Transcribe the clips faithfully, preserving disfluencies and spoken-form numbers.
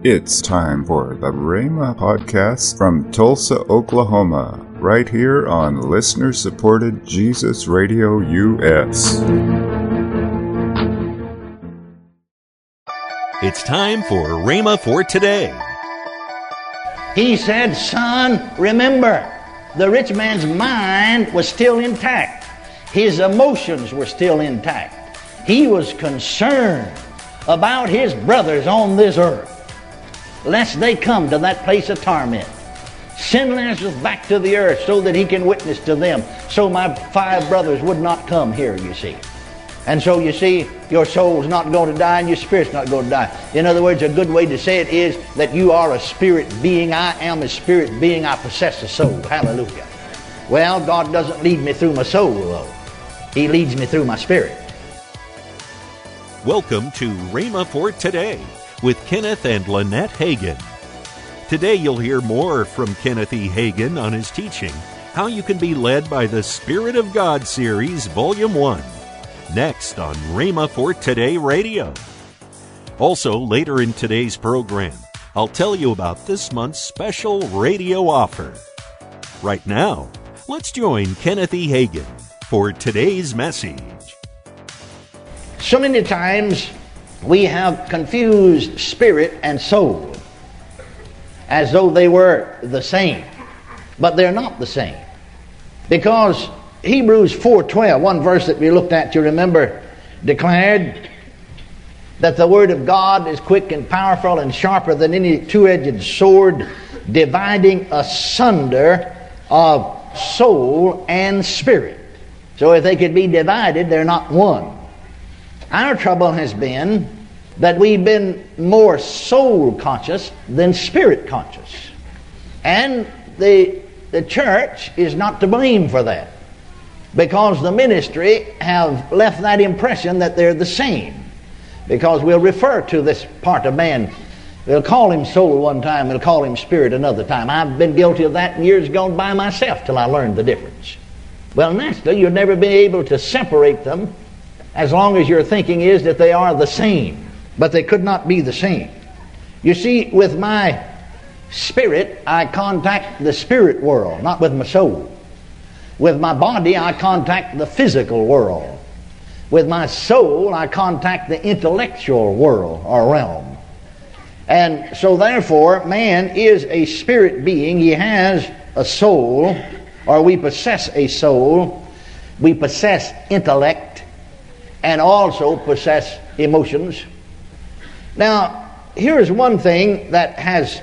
It's time for the Rhema Podcast from Tulsa, Oklahoma, right here on listener-supported Jesus Radio U S. It's time for Rhema for today. He said, son, remember, the rich man's mind was still intact. His emotions were still intact. He was concerned about his brothers on this earth, lest they come to that place of torment. Send Lazarus back to the earth so that he can witness to them, so my five brothers would not come here, you see. And so you see, your soul's not going to die and your spirit's not going to die. In other words, a good way to say it is that you are a spirit being. I am a spirit being. I possess a soul. Hallelujah. Well, God doesn't lead me through my soul, though. He leads me through my spirit. Welcome to Rhema for Today with Kenneth and Lynette Hagin. Today you'll hear more from Kenneth E. Hagin on his teaching, How You Can Be Led by the Spirit of God series, Volume one. Next on Rhema for Today Radio. Also, later in today's program, I'll tell you about this month's special radio offer. Right now, let's join Kenneth E. Hagin for today's message. So many times we have confused spirit and soul as though they were the same, but they're not the same. Because Hebrews four twelve, one verse that we looked at, you remember, declared that the Word of God is quick and powerful and sharper than any two-edged sword, dividing asunder of soul and spirit. So if they could be divided, they're not one. Our trouble has been that we've been more soul conscious than spirit conscious. And the, the church is not to blame for that, because the ministry have left that impression that they're the same. Because we'll refer to this part of man. We'll call him soul one time, we'll call him spirit another time. I've been guilty of that in years gone by myself till I learned the difference. Well, naturally, you'll never be able to separate them as long as your thinking is that they are the same. But they could not be the same. You see, with my spirit, I contact the spirit world, not with my soul. With my body, I contact the physical world. With my soul, I contact the intellectual world or realm. And so therefore, man is a spirit being. He has a soul, or we possess a soul. We possess intellect and also possess emotions. Now, here's one thing that has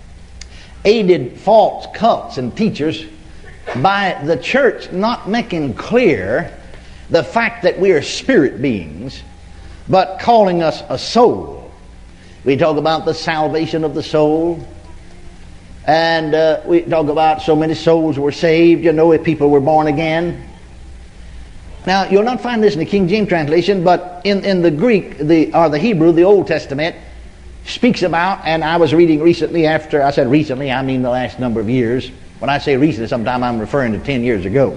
aided false cults and teachers by the church not making clear the fact that we are spirit beings, but calling us a soul. We talk about the salvation of the soul, and uh, we talk about so many souls were saved, you know, if people were born again. Now, you'll not find this in the King James translation, but in, in the Greek, the or the Hebrew, the Old Testament speaks about, and I was reading recently after, I said recently, I mean the last number of years. When I say recently, sometime I'm referring to ten years ago.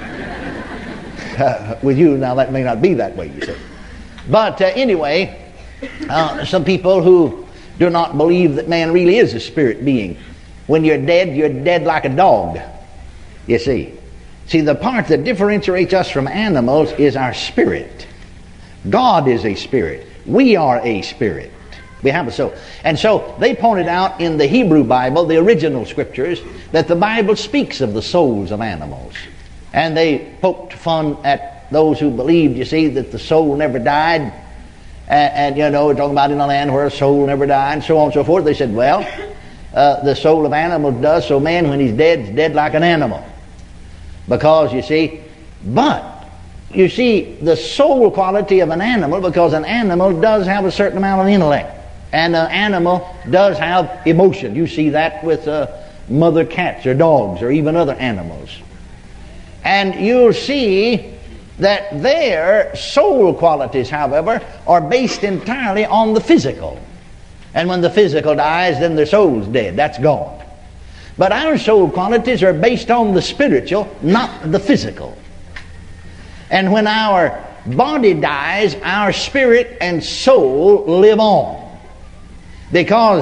Uh, with you, now that may not be that way, you see. But uh, anyway, uh, some people who do not believe that man really is a spirit being. When you're dead, you're dead like a dog, you see. See, the part that differentiates us from animals is our spirit. God is a spirit. We are a spirit. We have a soul. And so they pointed out in the Hebrew Bible, the original scriptures, that the Bible speaks of the souls of animals. And they poked fun at those who believed, you see, that the soul never died. And, and you know, we're talking about in a land where a soul never died, and so on and so forth. They said, well, uh, the soul of animals does, so man, when he's dead, is dead like an animal. Because, you see, but, you see, the soul quality of an animal, because an animal does have a certain amount of intellect. And an animal does have emotion. You see that with uh, mother cats or dogs or even other animals. And you'll see that their soul qualities, however, are based entirely on the physical. And when the physical dies, then their soul's dead. That's gone. But our soul qualities are based on the spiritual, not the physical. And when our body dies, our spirit and soul live on. Because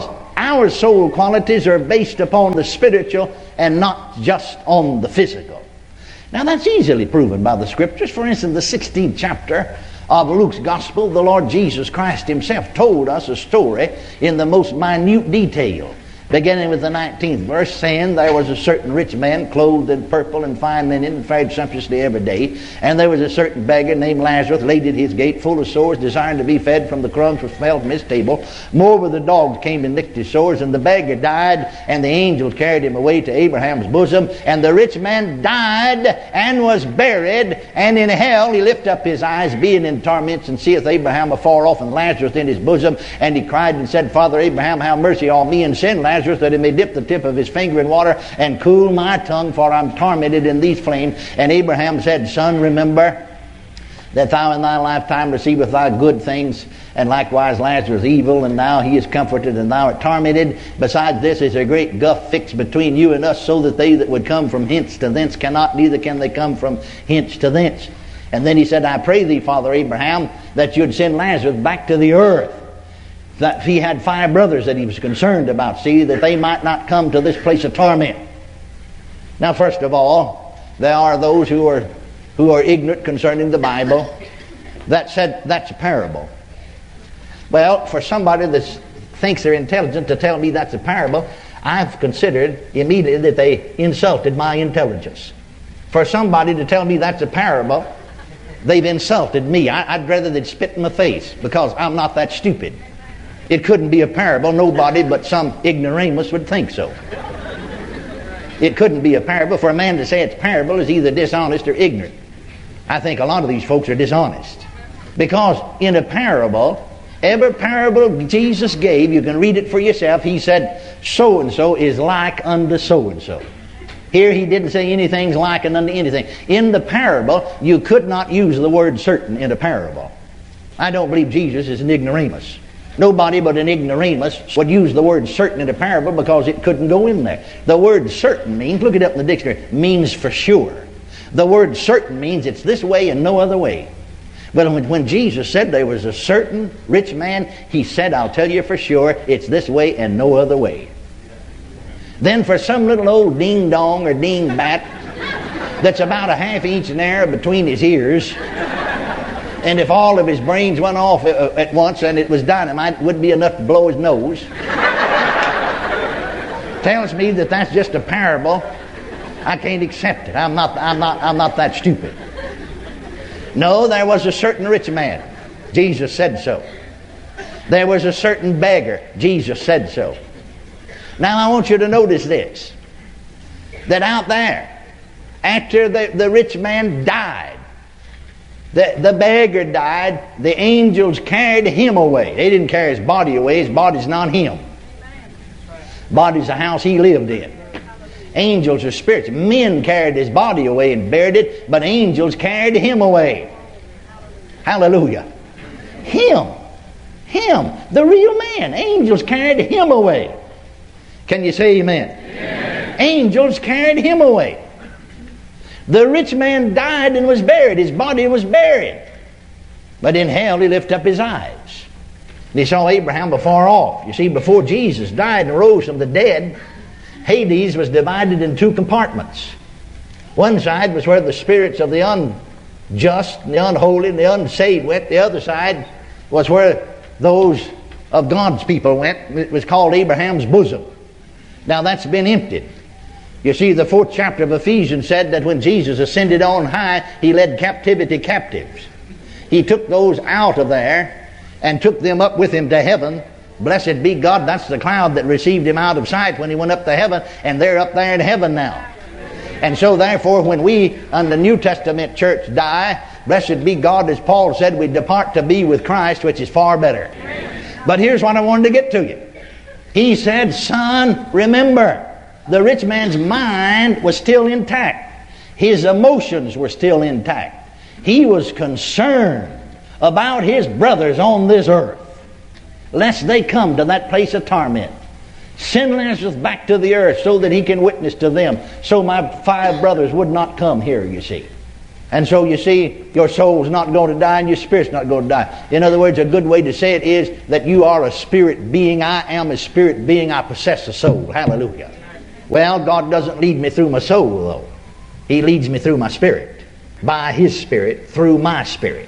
our soul qualities are based upon the spiritual and not just on the physical. Now that's easily proven by the Scriptures. For instance, the sixteenth chapter of Luke's Gospel, the Lord Jesus Christ himself told us a story in the most minute detail. Beginning with the nineteenth verse, saying, there was a certain rich man clothed in purple and fine linen and fared sumptuously every day. And there was a certain beggar named Lazarus laid at his gate full of sores, desiring to be fed from the crumbs which fell from his table. Moreover, the dogs came and licked his sores, and the beggar died, and the angels carried him away to Abraham's bosom. And the rich man died and was buried, and in hell he lifted up his eyes, being in torments, and seeth Abraham afar off, and Lazarus in his bosom. And he cried and said, Father Abraham, have mercy on me, and send Lazarus, that he may dip the tip of his finger in water and cool my tongue, for I'm tormented in these flames. And Abraham said, Son, remember that thou in thy lifetime receivest thy good things, and likewise Lazarus evil, and now he is comforted and thou art tormented. Besides this is a great gulf fixed between you and us, so that they that would come from hence to thence cannot, neither can they come from hence to thence. And then he said, I pray thee, Father Abraham, that you'd send Lazarus back to the earth. That he had five brothers that he was concerned about, see, that they might not come to this place of torment. Now, first of all, there are those who are who are ignorant concerning the Bible that said that's a parable. Well, for somebody that thinks they're intelligent to tell me that's a parable, I've considered immediately that they insulted my intelligence. For somebody to tell me that's a parable, they've insulted me. I, I'd rather they'd spit in my face, because I'm not that stupid. It couldn't be a parable. Nobody but some ignoramus would think so. It couldn't be a parable. For a man to say it's parable is either dishonest or ignorant. I think a lot of these folks are dishonest. Because in a parable, every parable Jesus gave, you can read it for yourself, he said, so-and-so is like unto so-and-so. Here he didn't say anything's like unto anything. In the parable, you could not use the word certain in a parable. I don't believe Jesus is an ignoramus. Nobody but an ignoramus would use the word certain in a parable, because it couldn't go in there. The word certain means, look it up in the dictionary, means for sure. The word certain means it's this way and no other way. But when, when Jesus said there was a certain rich man, he said, I'll tell you for sure, it's this way and no other way. Then for some little old ding-dong or ding-bat that's about a half inch in air between his ears, and if all of his brains went off at once and it was dynamite, it wouldn't be enough to blow his nose. Tells me that that's just a parable. I can't accept it. I'm not, I'm not, I'm not that stupid. No, there was a certain rich man. Jesus said so. There was a certain beggar. Jesus said so. Now I want you to notice this. That out there, after the, the rich man died, The, the beggar died, the angels carried him away. They didn't carry his body away. His body's not him. Body's the house he lived in. Angels are spirits. Men carried his body away and buried it, but angels carried him away. Hallelujah. Him. Him. The real man. Angels carried him away. Can you say amen? Amen. Angels carried him away. The rich man died and was buried. His body was buried. But in hell he lifted up his eyes. And he saw Abraham afar off. You see, before Jesus died and rose from the dead, Hades was divided in two compartments. One side was where the spirits of the unjust, and the unholy, and the unsaved went. The other side was where those of God's people went. It was called Abraham's bosom. Now that's been emptied. You see, the fourth chapter of Ephesians said that when Jesus ascended on high, he led captivity captives. He took those out of there and took them up with him to heaven. Blessed be God, that's the cloud that received him out of sight when he went up to heaven, and they're up there in heaven now. And so therefore, when we, on the New Testament church, die, blessed be God, as Paul said, we depart to be with Christ, which is far better. But here's what I wanted to get to you. He said, son, remember, the rich man's mind was still intact. His emotions were still intact. He was concerned about his brothers on this earth, lest they come to that place of torment. Send Lazarus back to the earth so that he can witness to them, so my five brothers would not come here, you see. And so you see, your soul's not going to die and your spirit's not going to die. In other words, a good way to say it is that you are a spirit being. I am a spirit being. I possess a soul. Hallelujah. Well, God doesn't lead me through my soul, though. He leads me through my spirit. By His Spirit, through my spirit.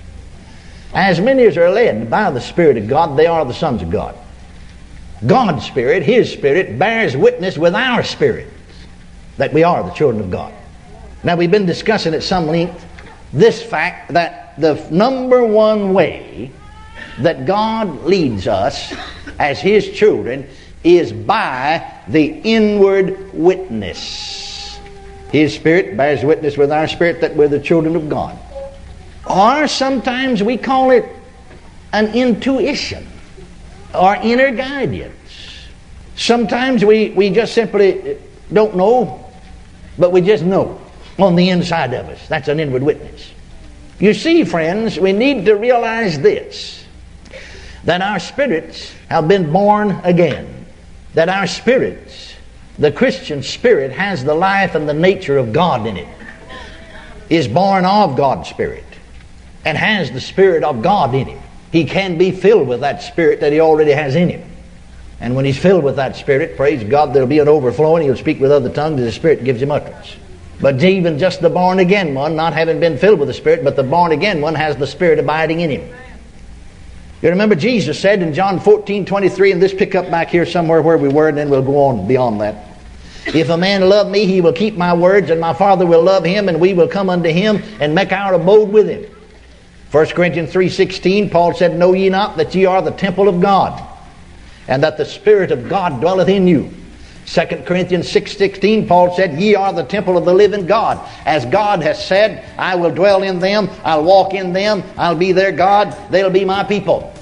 As many as are led by the Spirit of God, they are the sons of God. God's Spirit, His Spirit, bears witness with our spirits that we are the children of God. Now, we've been discussing at some length this fact that the number one way that God leads us as His children is by the inward witness. His Spirit bears witness with our spirit that we're the children of God. Or sometimes we call it an intuition or inner guidance. Sometimes we, we just simply don't know, but we just know on the inside of us. That's an inward witness. You see, friends, we need to realize this, that our spirits have been born again. That our spirits, the Christian spirit, has the life and the nature of God in it, is born of God's Spirit, and has the Spirit of God in him. He can be filled with that Spirit that he already has in him. And when he's filled with that Spirit, praise God, there'll be an overflowing. He'll speak with other tongues as the Spirit gives him utterance. But even just the born-again one, not having been filled with the Spirit, but the born-again one has the Spirit abiding in him. You remember Jesus said in John fourteen twenty-three, and this pick up back here somewhere where we were, and then we'll go on beyond that. If a man love me, he will keep my words, and my Father will love him, and we will come unto him and make our abode with him. First Corinthians three sixteen, Paul said, know ye not that ye are the temple of God, and that the Spirit of God dwelleth in you? Second Corinthians six sixteen, Paul said, ye are the temple of the living God. As God has said, I will dwell in them, I'll walk in them, I'll be their God, they'll be my people.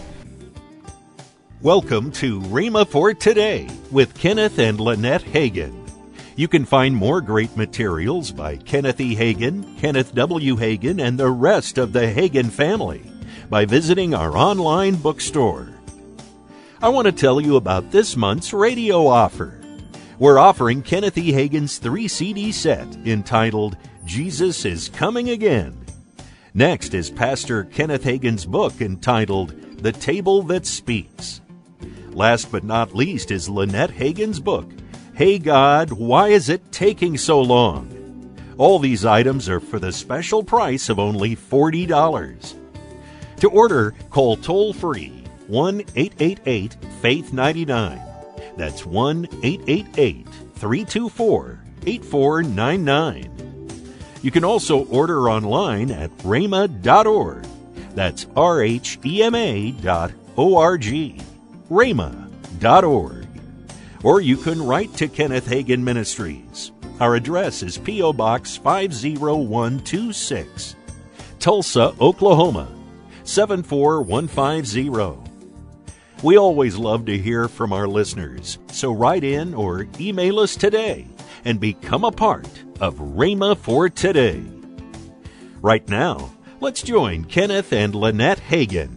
Welcome to Rhema for Today with Kenneth and Lynette Hagin. You can find more great materials by Kenneth E. Hagin, Kenneth W. Hagin, and the rest of the Hagin family by visiting our online bookstore. I want to tell you about this month's radio offer. We're offering Kenneth E. Hagin's three C D set entitled Jesus is Coming Again. Next is Pastor Kenneth Hagin's book entitled The Table That Speaks. Last but not least is Lynette Hagin's book, Hey God, Why Is It Taking So Long? All these items are for the special price of only forty dollars. To order, call toll-free one eight eight eight, faith nine nine. That's one eight eight eight, three two four, eight four nine nine. You can also order online at rhema dot org. That's R H E M A dot O R G. rhema dot org. Or you can write to Kenneth Hagin Ministries. Our address is P O. Box five oh one two six, Tulsa, Oklahoma, seven four one five zero. We always love to hear from our listeners, so write in or email us today and become a part of Rhema for Today. Right now, let's join Kenneth and Lynette Hagin.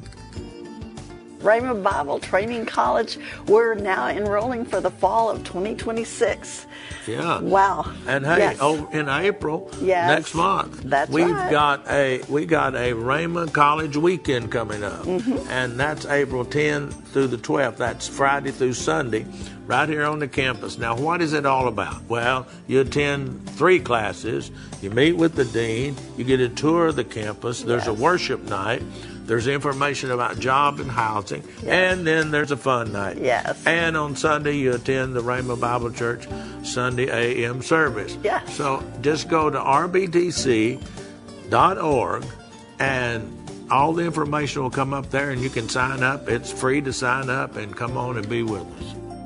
Rhema Bible Training College, we're now enrolling for the fall of twenty twenty-six. Yeah. Wow. And hey, yes. oh, in April, yes. next month, that's we've right. got a we got a Rhema College weekend coming up, mm-hmm. and that's April tenth through the twelfth. That's Friday through Sunday, right here on the campus. Now, what is it all about? Well, you attend three classes, you meet with the dean, you get a tour of the campus. There's yes. a worship night. There's information about job and housing, yes. and then there's a fun night. Yes. And on Sunday, you attend the Rhema Bible Church Sunday A M service. Yes. So just go to r b t c dot org, and all the information will come up there, and you can sign up. It's free to sign up and come on and be with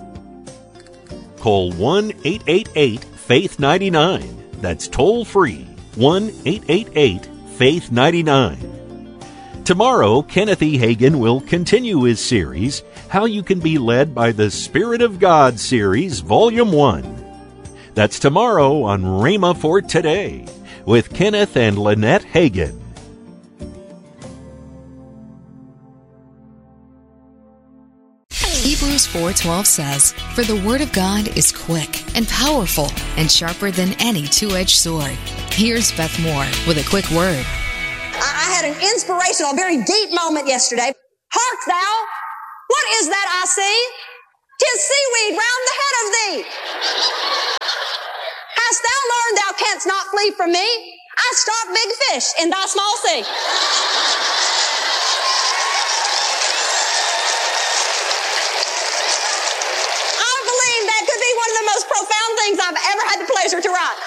us. Call one eight eight eight, faith nine nine. That's toll free, one eight eight eight, faith nine nine. Tomorrow, Kenneth E. Hagin will continue his series, How You Can Be Led by the Spirit of God series, Volume one. That's tomorrow on Rhema for Today with Kenneth and Lynette Hagin. Hebrews four twelve says, "For the word of God is quick and powerful and sharper than any two-edged sword." Here's Beth Moore with a quick word. I had an inspirational, very deep moment yesterday. Hark thou, what is that I see? 'Tis seaweed round the head of thee. Hast thou learned thou canst not flee from me? I stalk big fish in thy small sea. I believe that could be one of the most profound things I've ever had the pleasure to write.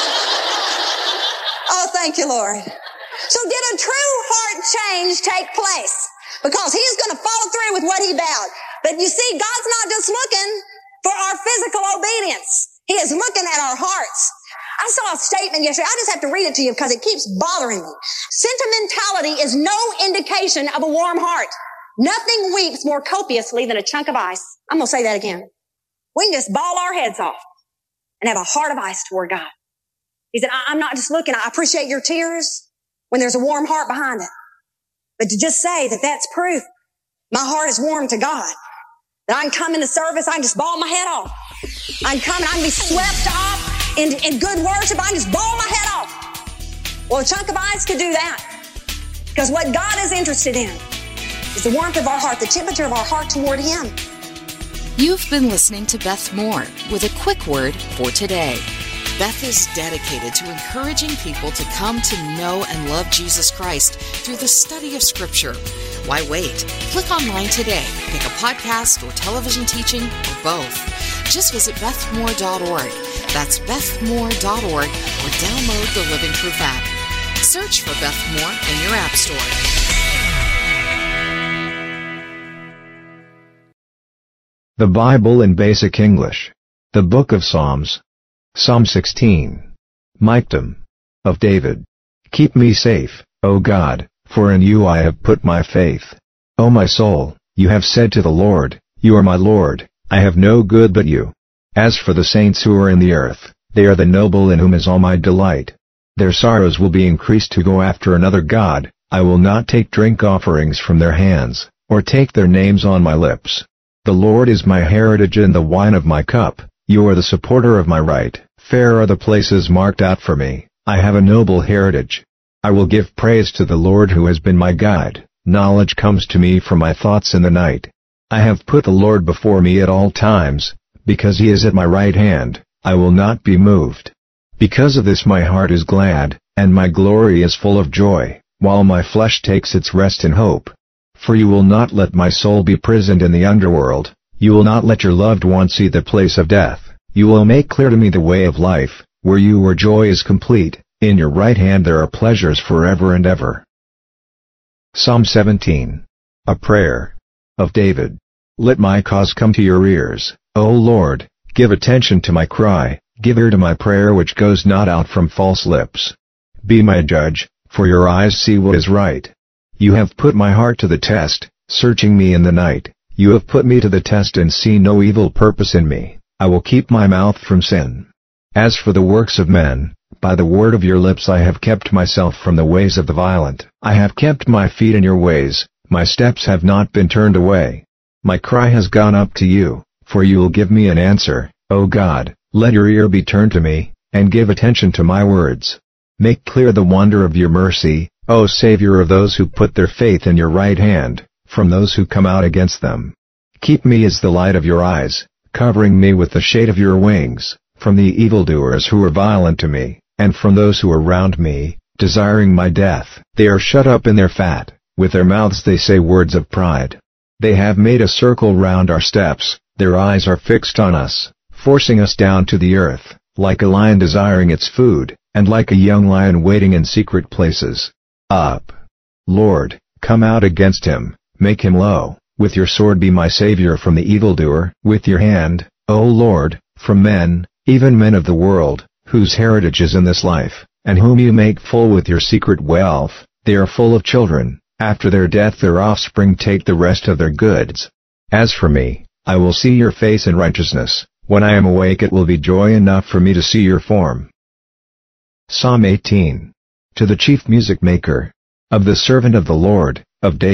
Oh, thank you, Lord. So did a true heart change take place? Because he's going to follow through with what he vowed. But you see, God's not just looking for our physical obedience. He is looking at our hearts. I saw a statement yesterday. I just have to read it to you because it keeps bothering me. Sentimentality is no indication of a warm heart. Nothing weeps more copiously than a chunk of ice. I'm going to say that again. We can just bawl our heads off and have a heart of ice toward God. He said, I'm not just looking. I appreciate your tears when there's a warm heart behind it. But to just say that that's proof my heart is warm to God, that I can come into service, I can just bawl my head off. I can come and I can be swept off in, in good worship, I can just bawl my head off. Well, a chunk of ice could do that. Because what God is interested in is the warmth of our heart, the temperature of our heart toward Him. You've been listening to Beth Moore with a quick word for today. Beth is dedicated to encouraging people to come to know and love Jesus Christ through the study of Scripture. Why wait? Click online today. Pick a podcast or television teaching or both. Just visit beth moore dot org. That's beth moore dot org or download the Living Proof app. Search for Beth Moore in your app store. The Bible in Basic English. The Book of Psalms. Psalm sixteen. Michtam. Of David. Keep me safe, O God, for in you I have put my faith. O my soul, you have said to the Lord, you are my Lord, I have no good but you. As for the saints who are in the earth, they are the noble in whom is all my delight. Their sorrows will be increased to go after another God. I will not take drink offerings from their hands, or take their names on my lips. The Lord is my heritage and the wine of my cup. You are the supporter of my right. Fair are the places marked out for me. I have a noble heritage. I will give praise to the Lord who has been my guide. Knowledge comes to me from my thoughts in the night. I have put the Lord before me at all times. Because he is at my right hand, I will not be moved. Because of this my heart is glad, and my glory is full of joy, while my flesh takes its rest in hope. For you will not let my soul be prisoned in the underworld. You will not let your loved one see the place of death. You will make clear to me the way of life, where you where joy is complete. In your right hand there are pleasures forever and ever. Psalm seventeen. A prayer. Of David. Let my cause come to your ears, O Lord, give attention to my cry, give ear to my prayer which goes not out from false lips. Be my judge, for your eyes see what is right. You have put my heart to the test, searching me in the night. You have put me to the test and see no evil purpose in me. I will keep my mouth from sin. As for the works of men, by the word of your lips I have kept myself from the ways of the violent. I have kept my feet in your ways, my steps have not been turned away. My cry has gone up to you, for you will give me an answer, O God. Let your ear be turned to me, and give attention to my words. Make clear the wonder of your mercy, O Savior of those who put their faith in your right hand, from those who come out against them. Keep me as the light of your eyes, covering me with the shade of your wings, from the evildoers who are violent to me, and from those who are round me, desiring my death. They are shut up in their fat, with their mouths they say words of pride. They have made a circle round our steps, their eyes are fixed on us, forcing us down to the earth, like a lion desiring its food, and like a young lion waiting in secret places. Up, Lord, come out against him, make him low, with your sword be my Savior from the evildoer, with your hand, O Lord, from men, even men of the world, whose heritage is in this life, and whom you make full with your secret wealth. They are full of children, after their death their offspring take the rest of their goods. As for me, I will see your face in righteousness, when I am awake it will be joy enough for me to see your form. Psalm eighteen. To the chief music maker. Of the servant of the Lord, of David.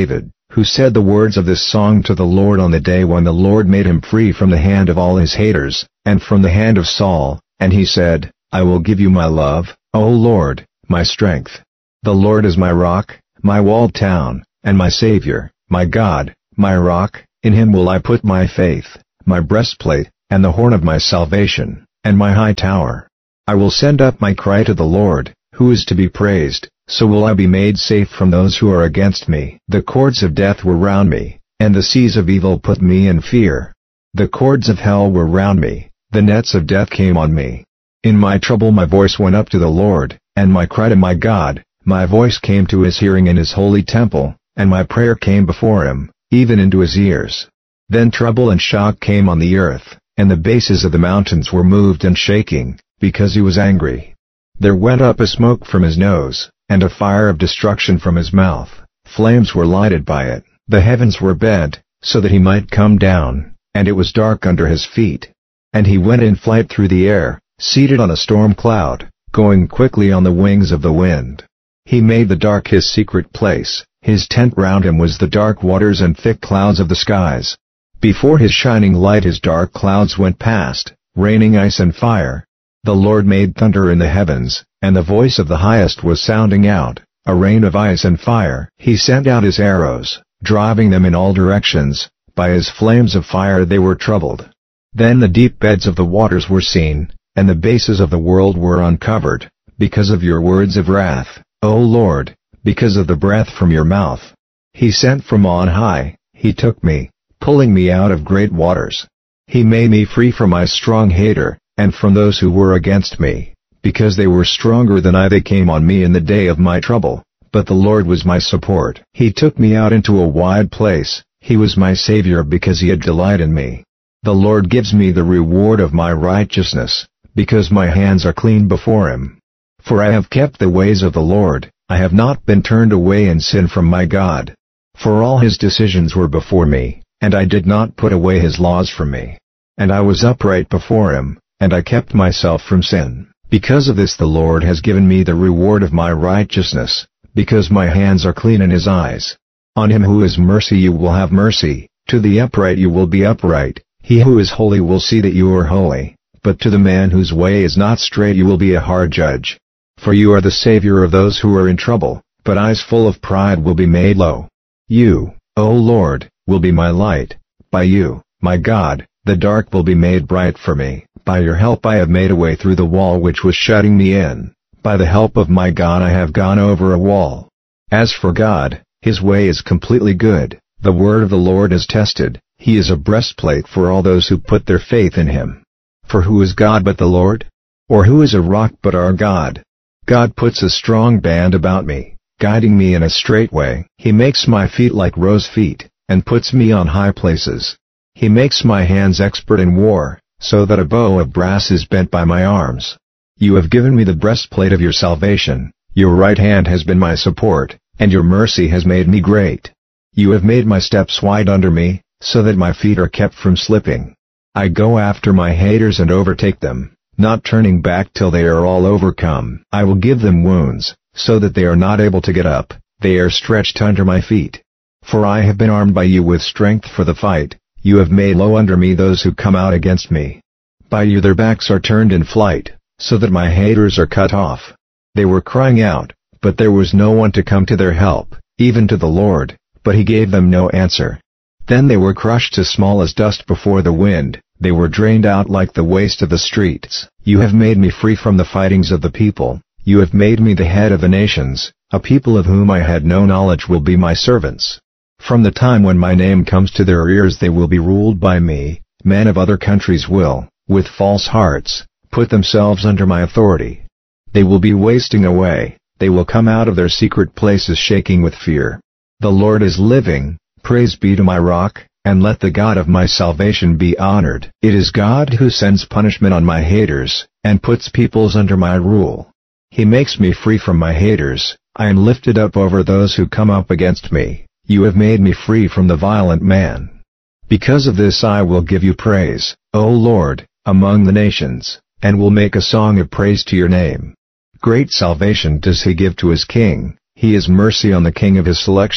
who said the words of this song to the Lord on the day when the Lord made him free from the hand of all his haters, and from the hand of Saul, and he said, I will give you my love, O Lord, my strength. The Lord is my rock, my walled town, and my Savior, my God, my rock, in him will I put my faith, my breastplate, and the horn of my salvation, and my high tower. I will send up my cry to the Lord, who is to be praised, so will I be made safe from those who are against me. The cords of death were round me, and the seas of evil put me in fear. The cords of hell were round me, the nets of death came on me. In my trouble my voice went up to the Lord, and my cry to my God, my voice came to his hearing in his holy temple, and my prayer came before him, even into his ears. Then trouble and shock came on the earth, and the bases of the mountains were moved and shaking, because he was angry. There went up a smoke from his nose, and a fire of destruction from his mouth. Flames were lighted by it, the heavens were bent, so that he might come down, and it was dark under his feet. And he went in flight through the air, seated on a storm cloud, going quickly on the wings of the wind. He made the dark his secret place, his tent round him was the dark waters and thick clouds of the skies. Before his shining light his dark clouds went past, raining ice and fire. The Lord made thunder in the heavens, and the voice of the highest was sounding out, a rain of ice and fire. He sent out his arrows, driving them in all directions, by his flames of fire they were troubled. Then the deep beds of the waters were seen, and the bases of the world were uncovered, because of your words of wrath, O Lord, because of the breath from your mouth. He sent from on high, he took me, pulling me out of great waters. He made me free from my strong hater, and from those who were against me, because they were stronger than I they came on me in the day of my trouble, but the Lord was my support. He took me out into a wide place, he was my Savior because he had delight in me. The Lord gives me the reward of my righteousness, because my hands are clean before him. For I have kept the ways of the Lord, I have not been turned away in sin from my God. For all his decisions were before me, and I did not put away his laws from me. And I was upright before him, and I kept myself from sin. Because of this the Lord has given me the reward of my righteousness, because my hands are clean in his eyes. On him who is mercy you will have mercy, to the upright you will be upright, he who is holy will see that you are holy, but to the man whose way is not straight you will be a hard judge. For you are the Savior of those who are in trouble, but eyes full of pride will be made low. You, O Lord, will be my light, by you, my God, the dark will be made bright for me. By your help I have made a way through the wall which was shutting me in. By the help of my God I have gone over a wall. As for God, his way is completely good, the word of the Lord is tested, he is a breastplate for all those who put their faith in him. For who is God but the Lord? Or who is a rock but our God? God puts a strong band about me, guiding me in a straight way. He makes my feet like rose feet, and puts me on high places. He makes my hands expert in war, so that a bow of brass is bent by my arms. You have given me the breastplate of your salvation, your right hand has been my support, and your mercy has made me great. You have made my steps wide under me, so that my feet are kept from slipping. I go after my haters and overtake them, not turning back till they are all overcome. I will give them wounds, so that they are not able to get up, they are stretched under my feet. For I have been armed by you with strength for the fight, you have made low under me those who come out against me. By you their backs are turned in flight, so that my haters are cut off. They were crying out, but there was no one to come to their help, even to the Lord, but he gave them no answer. Then they were crushed to small as dust before the wind, they were drained out like the waste of the streets. You have made me free from the fightings of the people, you have made me the head of the nations, a people of whom I had no knowledge will be my servants. From the time when my name comes to their ears they will be ruled by me, men of other countries will, with false hearts, put themselves under my authority. They will be wasting away, they will come out of their secret places shaking with fear. The Lord is living, praise be to my rock, and let the God of my salvation be honored. It is God who sends punishment on my haters, and puts peoples under my rule. He makes me free from my haters, I am lifted up over those who come up against me. You have made me free from the violent man. Because of this I will give you praise, O Lord, among the nations, and will make a song of praise to your name. Great salvation does he give to his king, he is mercy on the king of his selection,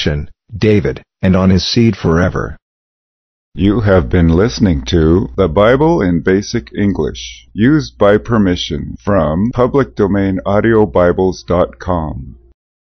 David, and on his seed forever. You have been listening to The Bible in Basic English, used by permission from public domain audio bibles dot com.